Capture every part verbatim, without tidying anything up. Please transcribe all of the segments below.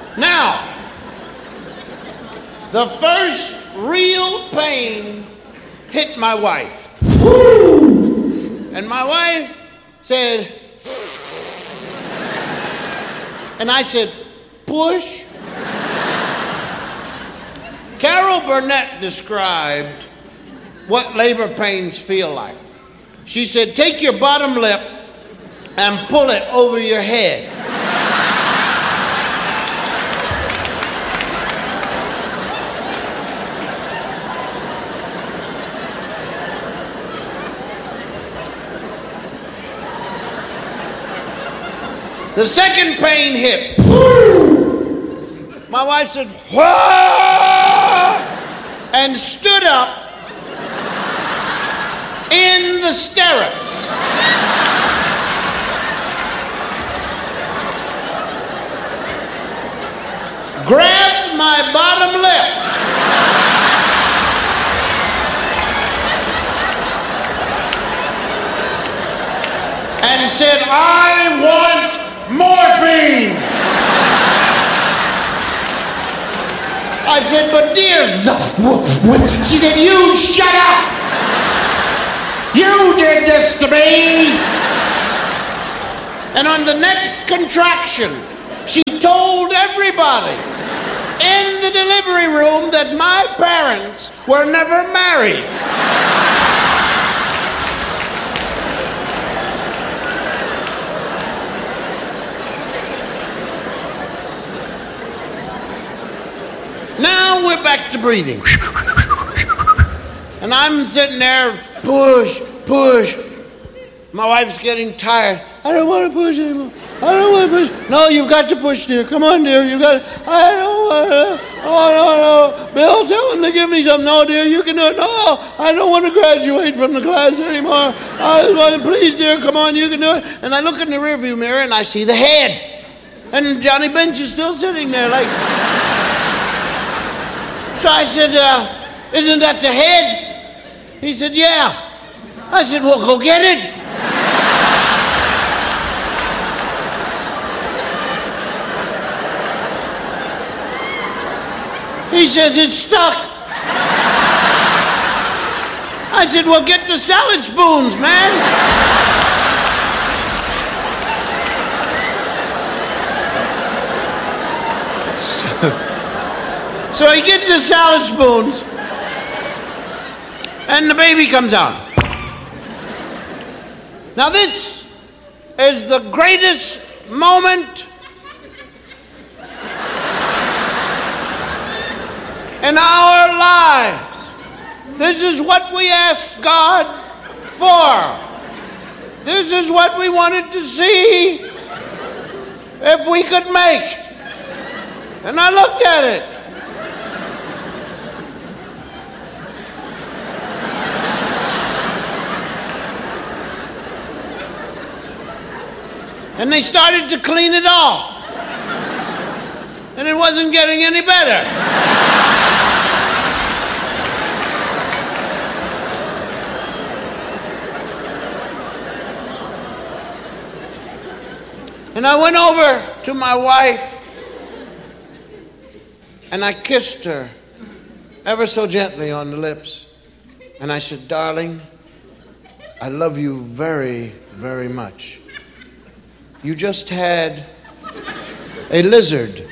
Now, the first real pain hit my wife. And my wife said, and I said, push. Carol Burnett described what labor pains feel like. She said, take your bottom lip and pull it over your head. The second pain hit. My wife said, whoa, and stood up in the stirrups. Grabbed my bottom lip. And said, I want morphine. I said, but dear, she said, you shut up. You did this to me. And on the next contraction, she told everybody in the delivery room that my parents were never married. Now we're back to breathing. And I'm sitting there, push, push. My wife's getting tired. I don't want to push anymore. I don't want to push. No, you've got to push, dear. Come on, dear. You got to. I don't want to. Oh, no, no. Bill, tell him to give me some. No, dear, you can do it. No, I don't want to graduate from the class anymore. I want to, please, dear, come on, you can do it. And I look in the rearview mirror and I see the head. And Johnny Bench is still sitting there like... So I said, uh, isn't that the head? He said, yeah. I said, well, go get it. He says, it's stuck. I said, well, get the salad spoons, man. So... So he gets the salad spoons, and the baby comes out. Now this is the greatest moment in our lives. This is what we asked God for. This is what we wanted to see if we could make. And I looked at it. And they started to clean it off. And it wasn't getting any better. And I went over to my wife and I kissed her ever so gently on the lips. And I said, darling, I love you very, very much. You just had a lizard.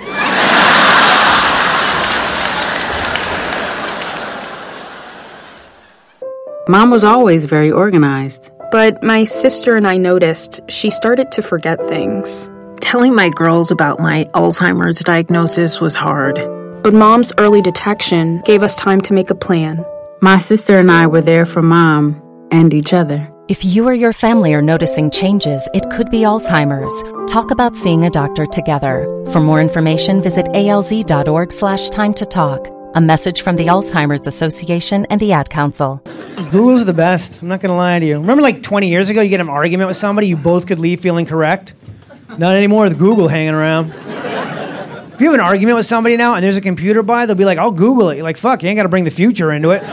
Mom was always very organized. But my sister and I noticed she started to forget things. Telling my girls about my Alzheimer's diagnosis was hard. But Mom's early detection gave us time to make a plan. My sister and I were there for Mom and each other. If you or your family are noticing changes, it could be Alzheimer's. Talk about seeing a doctor together. For more information, visit alz.org slash time to talk. A message from the Alzheimer's Association and the Ad Council. Google's the best. I'm not going to lie to you. Remember like twenty years ago, you get an argument with somebody, you both could leave feeling correct? Not anymore with Google hanging around. If you have an argument with somebody now and there's a computer by, they'll be like, I'll Google it. You're like, fuck, you ain't got to bring the future into it.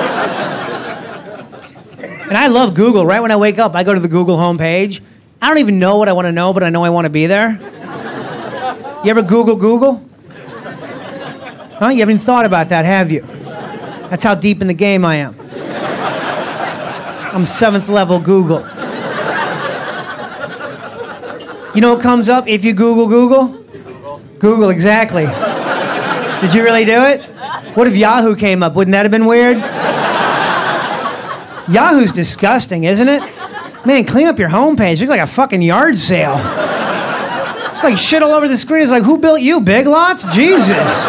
And I love Google. Right when I wake up, I go to the Google homepage. I don't even know what I want to know, but I know I want to be there. You ever Google Google? Huh? You haven't thought about that, have you? That's how deep in the game I am. I'm seventh level Google. You know what comes up if you Google Google? Google, Google exactly. Did you really do it? What if Yahoo came up? Wouldn't that have been weird? Yahoo's disgusting, isn't it? Man, clean up your homepage. It looks like a fucking yard sale. It's like shit all over the screen. It's like, who built you, Big Lots? Jesus.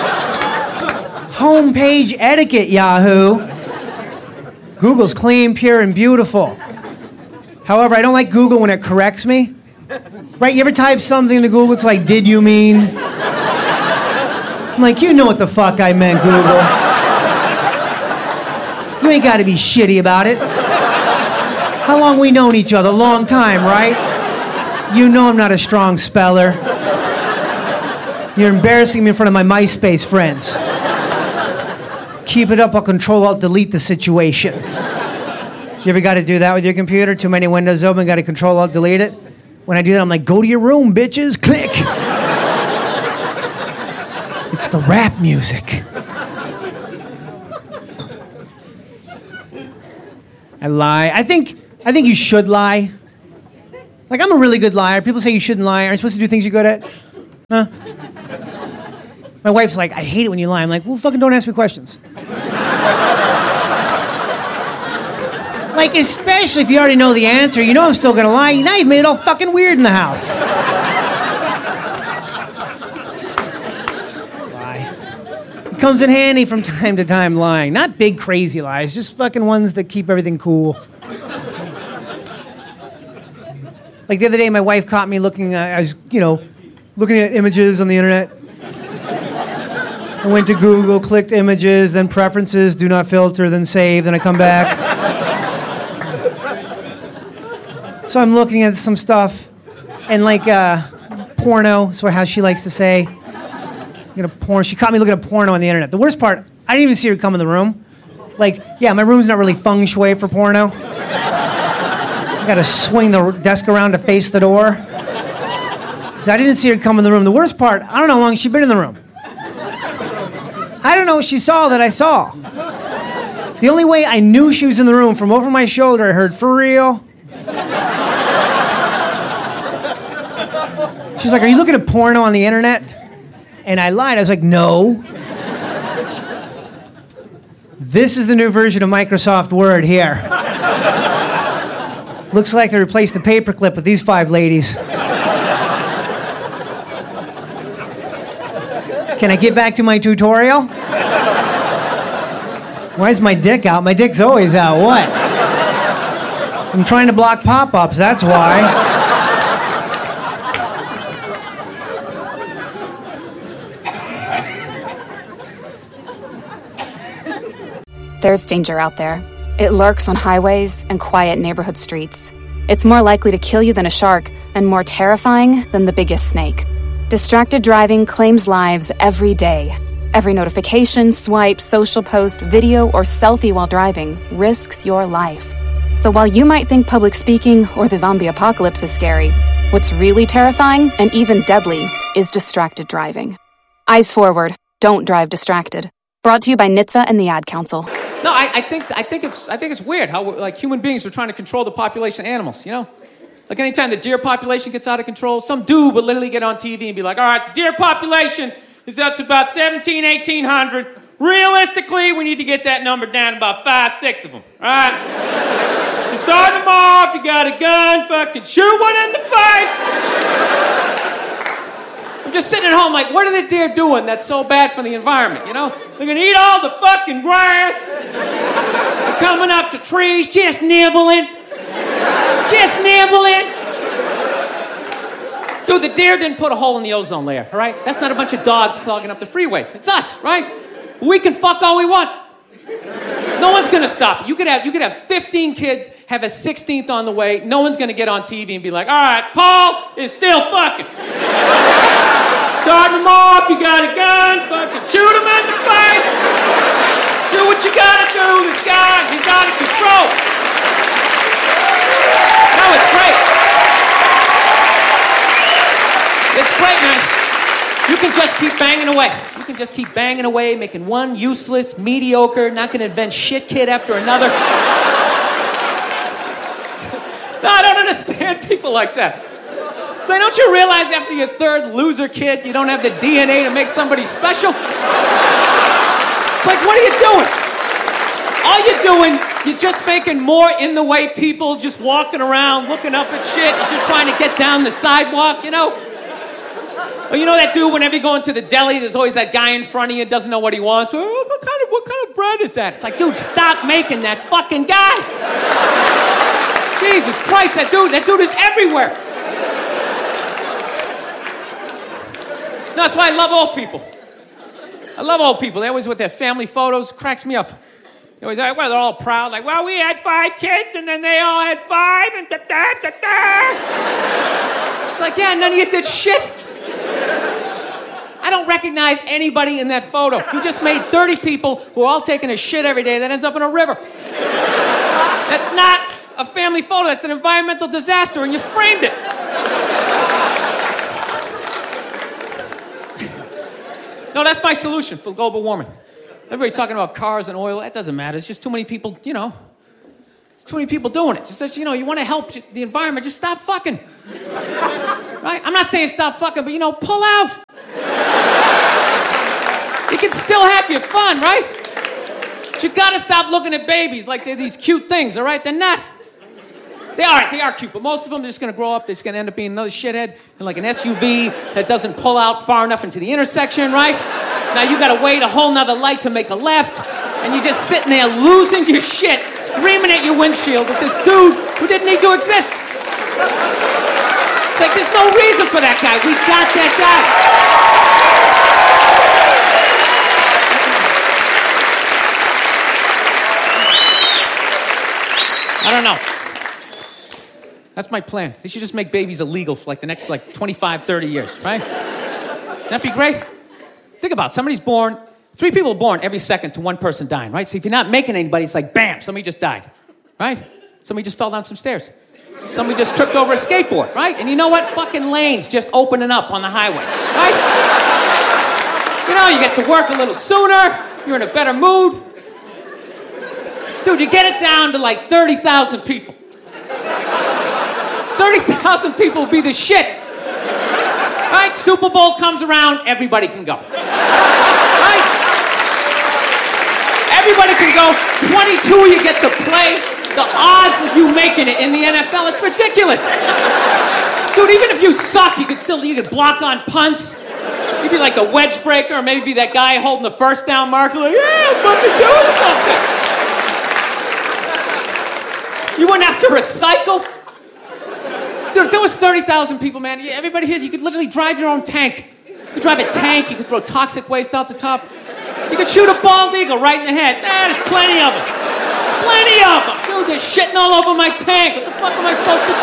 Homepage etiquette, Yahoo. Google's clean, pure, and beautiful. However, I don't like Google when it corrects me. Right, you ever type something into Google, it's like, did you mean? I'm like, you know what the fuck I meant, Google. You ain't got to be shitty about it. How long we known each other? A long time, right? You know I'm not a strong speller. You're embarrassing me in front of my MySpace friends. Keep it up, I'll control, I'll delete the situation. You ever got to do that with your computer? Too many windows open, got to control, I'll delete it? When I do that, I'm like, go to your room, bitches, click. It's the rap music. I lie. I think, I think you should lie. Like, I'm a really good liar. People say you shouldn't lie. Are you supposed to do things you're good at? Huh? My wife's like, I hate it when you lie. I'm like, well, fucking don't ask me questions. Like, especially if you already know the answer, you know I'm still gonna lie. Now you've made it all fucking weird in the house. Lie. It comes in handy from time to time, lying. Not big, crazy lies, just fucking ones that keep everything cool. Like the other day, my wife caught me looking, uh, I was, you know, looking at images on the internet. I went to Google, clicked images, then preferences, do not filter, then save, then I come back. So I'm looking at some stuff, and like uh, porno, so how she likes to say, you know, porn. She caught me looking at porno on the internet. The worst part, I didn't even see her come in the room. Like, yeah, my room's not really feng shui for porno. I gotta swing the desk around to face the door. So I didn't see her come in the room. The worst part, I don't know how long she'd been in the room. I don't know what she saw that I saw. The only way I knew she was in the room, from over my shoulder, I heard, for real? She's like, are you looking at porno on the internet? And I lied. I was like, no. This is the new version of Microsoft Word here. Looks like they replaced the paperclip with these five ladies. Can I get back to my tutorial? Why is my dick out? My dick's always out. What? I'm trying to block pop-ups, that's why. There's danger out there. It lurks on highways and quiet neighborhood streets. It's more likely to kill you than a shark, and more terrifying than the biggest snake. Distracted driving claims lives every day. Every notification, swipe, social post, video, or selfie while driving risks your life. So while you might think public speaking or the zombie apocalypse is scary, what's really terrifying and even deadly is distracted driving. Eyes forward. Don't drive distracted. Brought to you by N H T S A and the Ad Council. No, I, I think I think it's I think it's weird how like human beings are trying to control the population of animals. You know, like anytime the deer population gets out of control, some dude would literally get on T V and be like, "All right, the deer population is up to about seventeen, eighteen hundred. Realistically, we need to get that number down to about five, six of them. All right. So start them off. You got a gun, fucking shoot one in the face." I'm just sitting at home like, what are the deer doing that's so bad for the environment, you know? They're gonna eat all the fucking grass. They're coming up to trees, just nibbling. Just nibbling. Dude, the deer didn't put a hole in the ozone layer, all right? That's not a bunch of dogs clogging up the freeways. It's us, right? We can fuck all we want. No one's gonna stop it. You could have you could have fifteen kids, have a sixteenth on the way. No one's gonna get on T V and be like, all right, Paul is still fucking. Start them off, you got a gun, fucking shoot him in the face. Do what you gotta do, this guy, he's out of control. No, it's great. It's great, man. You can just keep banging away. You can just keep banging away, making one useless, mediocre, not gonna invent shit kid after another. No, I don't understand people like that. So don't you realize after your third loser kid, you don't have the D N A to make somebody special? It's like, what are you doing? All you're doing, you're just making more in the way people just walking around, looking up at shit as you're trying to get down the sidewalk, you know? Or you know that dude, whenever you go into the deli, there's always that guy in front of you, doesn't know what he wants. Oh, what kind of, what kind of bread is that? It's like, dude, stop making that fucking guy. Jesus Christ, that dude, that dude is everywhere. No, that's why I love old people. I love old people. They always with their family photos, cracks me up. They always, well, they're all proud, like, well, we had five kids, and then they all had five, and da-da-da-da. It's like, yeah, none of you did shit. I don't recognize anybody in that photo. You just made thirty people who are all taking a shit every day that ends up in a river. That's not a family photo. That's an environmental disaster, and you framed it. No, that's my solution for global warming. Everybody's talking about cars and oil. That doesn't matter. It's just too many people, you know. There's too many people doing it. Just that, you know, you want to help the environment, just stop fucking. Right? I'm not saying stop fucking, but, you know, pull out. You can still have your fun, right? But you gotta stop looking at babies like they're these cute things, all right? They're not. They are, they are cute, but most of them, they're just gonna grow up, they're just gonna end up being another shithead in like an S U V that doesn't pull out far enough into the intersection, right? Now you gotta wait a whole nother light to make a left, and you're just sitting there losing your shit, screaming at your windshield at this dude who didn't need to exist. It's like, there's no reason for that guy. We got that guy. I don't know. That's my plan. They should just make babies illegal for like the next like twenty-five, thirty years, right? That'd be great. Think about it. Somebody's born, three people are born every second to one person dying, right? So if you're not making anybody, it's like, bam, somebody just died, right? Somebody just fell down some stairs. Somebody just tripped over a skateboard, right? And you know what? Fucking lanes just opening up on the highway, right? You know, you get to work a little sooner. You're in a better mood. Dude, you get it down to like thirty thousand people. thirty thousand people will be the shit. Right? Super Bowl comes around, everybody can go. Right? Everybody can go. twenty-two you get to play. The odds of you making it in the N F L, it's ridiculous. Dude, even if you suck, you could still, you could block on punts. You'd be like the wedge breaker, or maybe be that guy holding the first down marker, like, yeah, I'm fucking doing something. You wouldn't have to recycle. Dude, if there was thirty thousand people, man, everybody here, you could literally drive your own tank. You could drive a tank, you could throw toxic waste out the top. You could shoot a bald eagle right in the head. Nah, there's plenty of them. Plenty of them. Dude, they're shitting all over my tank. What the fuck am I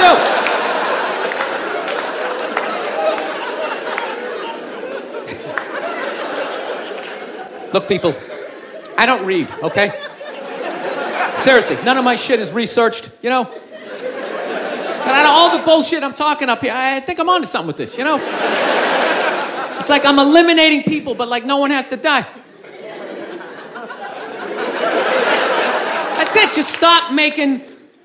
supposed to do? Look, people, I don't read, okay? Seriously, none of my shit is researched, you know? And out of all the bullshit I'm talking up here, I think I'm onto something with this, you know? It's like I'm eliminating people, but like no one has to die. That's it, just stop making...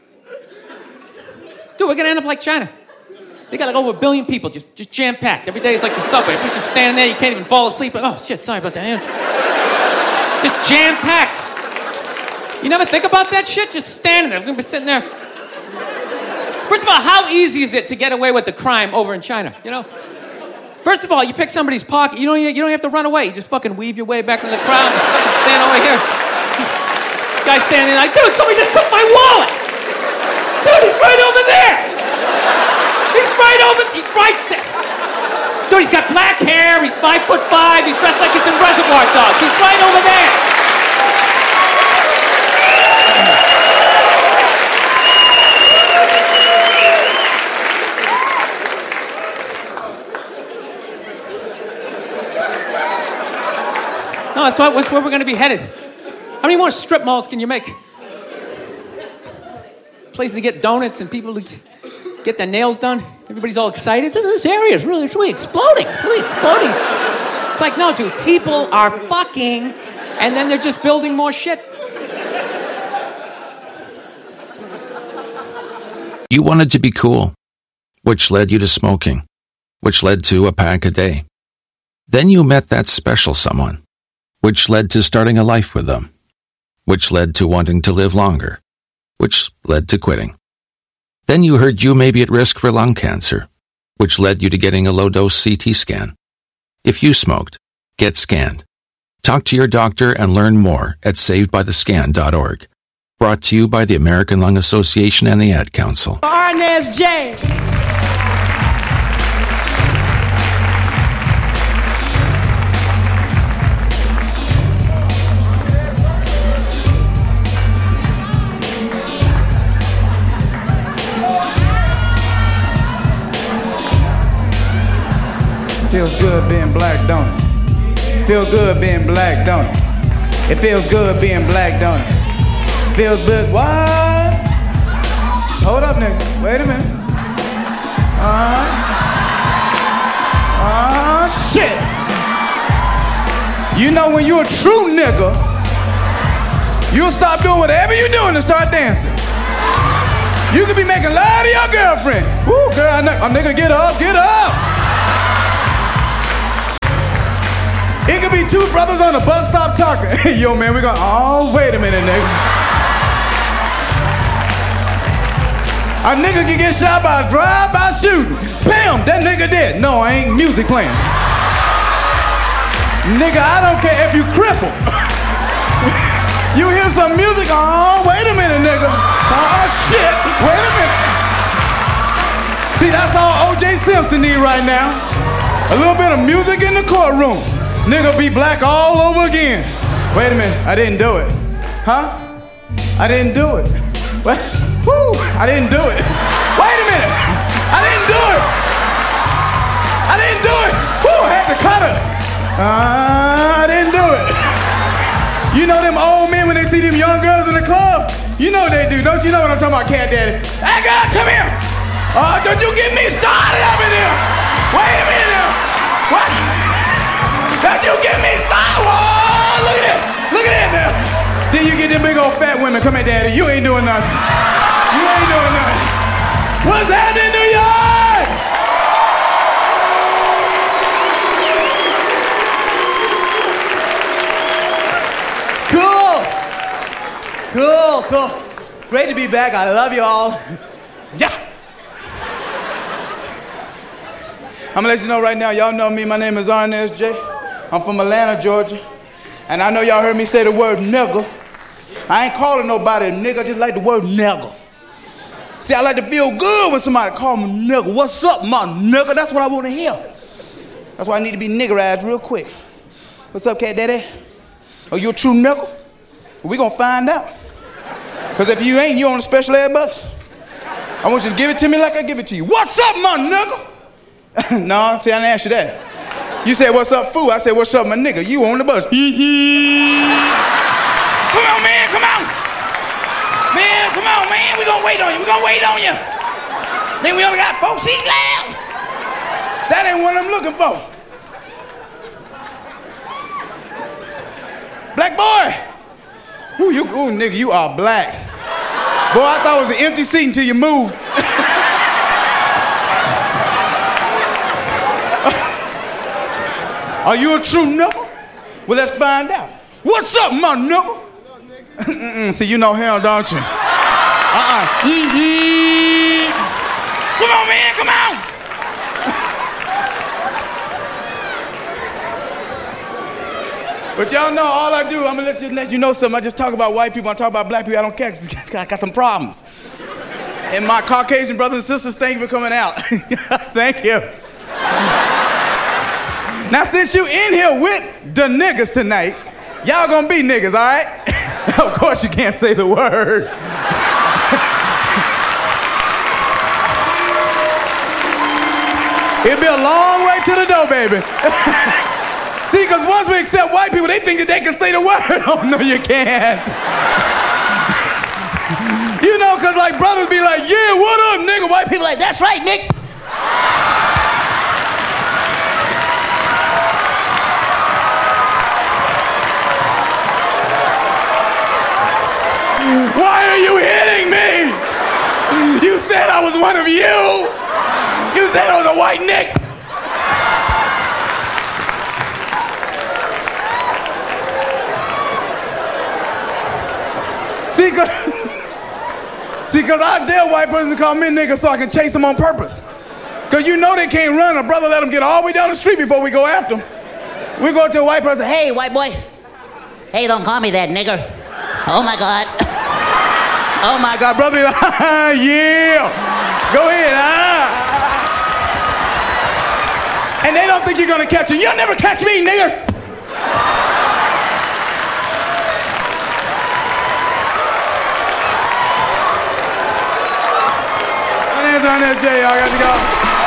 Dude, we're gonna end up like China. They got like over a billion people, just, just jam-packed. Every day it's like the subway. You're just standing there, you can't even fall asleep. Oh, shit, sorry about that. Just jam-packed. You never think about that shit? Just standing there. We're gonna be sitting there. First of all, how easy is it to get away with the crime over in China? You know? First of all, you pick somebody's pocket, you don't, you don't have to run away. You just fucking weave your way back in the crowd and fucking stand over here. Guy's standing there like, dude, somebody just took my wallet. Dude, he's right over there. He's right over, he's right there. Dude, he's got black hair, he's five foot five, he's dressed like he's in Reservoir Dogs. He's right over there. No, that's, what, that's where we're going to be headed. How many more strip malls can you make? Places to get donuts and people to... get their nails done. Everybody's all excited. This area is really, it's really exploding. It's really exploding. It's like, no, dude, people are fucking, and then they're just building more shit. You wanted to be cool, which led you to smoking, which led to a pack a day. Then you met that special someone, which led to starting a life with them, which led to wanting to live longer, which led to quitting. Then you heard you may be at risk for lung cancer, which led you to getting a low-dose C T scan. If you smoked, get scanned. Talk to your doctor and learn more at saved by the scan dot org. Brought to you by the American Lung Association and the Ad Council. Arnez J. Feels good being black, don't it? Feel good being black, don't it? It feels good being black, don't it? Feels good. What? Hold up, nigga. Wait a minute. Uh, uh, shit. You know when you're a true nigga, you'll stop doing whatever you're doing and start dancing. You could be making love to your girlfriend. Woo, girl, a nigga, get up, get up. It could be two brothers on a bus stop talking. Hey, yo, man, we gonna, oh, wait a minute, nigga. A nigga can get shot by a drive-by shooting. Bam, that nigga dead. No, I ain't music playing. Nigga, I don't care if you cripple. You hear some music, oh, wait a minute, nigga. Oh, shit, wait a minute. See, that's all O J Simpson need right now. A little bit of music in the courtroom. Nigga be black all over again. Wait a minute, I didn't do it. Huh? I didn't do it. What? Woo, I didn't do it. Wait a minute, I didn't do it. I didn't do it. Woo, I had to cut her. Uh, I didn't do it. You know them old men when they see them young girls in the club? You know what they do, don't you know what I'm talking about, Cat Daddy? Hey girl, come here. Oh, don't you get me started up in here. Wait a minute now. What? Don't you get me started? Whoa, look at that. Look at that now. Then you get them big old fat women. Come here, Daddy. You ain't doing nothing. You ain't doing nothing. What's happening, New York? Cool. Cool, cool. Great to be back. I love you all. Yeah. I'm gonna let you know right now, y'all know me. My name is Arnez J. I'm from Atlanta, Georgia. And I know y'all heard me say the word nigga. I ain't calling nobody a nigga, I just like the word nigga. See, I like to feel good when somebody call me nigga. What's up, my nigga? That's what I want to hear. That's why I need to be niggerized real quick. What's up, Cat Daddy? Are you a true nigga? We gonna find out. Because if you ain't, you on a special ed bus. I want you to give it to me like I give it to you. What's up, my nigga? No, see, I didn't ask you that. You said, what's up, fool? I said, what's up, my nigga? You on the bus. Hee hee. Come on, man, come on. Man, come on, man. We gonna wait on you. We gonna wait on you. Man, we only got four seats left. That ain't what I'm looking for. Black boy. Ooh, you, ooh, nigga, you are black. Boy, I thought it was an empty seat until you moved. Are you a true nigga? Well, let's find out. What's up, my nigga? Mm-mm, see, you know hell, don't you? Uh-uh. Come on, man, come on. But y'all know, all I do, I'm gonna let you, let you know something. I just talk about white people, I talk about black people, I don't care, 'cause I got some problems. And my Caucasian brothers and sisters, thank you for coming out. Thank you. Now, since you in here with the niggas tonight, y'all gonna be niggas, all right? Of course you can't say the word. It'll be a long way to the door, baby. See, because once we accept white people, they think that they can say the word. Oh, no, you can't. You know, cause like brothers be like, yeah, what up, nigga? White people like, that's right, Nick. Why are you hitting me? You said I was one of you. You said I was a white Nick. See, cause, see, cause I dare white person to call me nigga so I can chase them on purpose. Cause you know they can't run. A brother let them get all the way down the street before we go after them. We go to a white person, hey, white boy. Hey, don't call me that, nigger. Oh my God. Oh my God, brother, yeah. Go ahead, ah. And they don't think you're gonna catch him. You'll never catch me, nigger. My name's on that J, I got to go.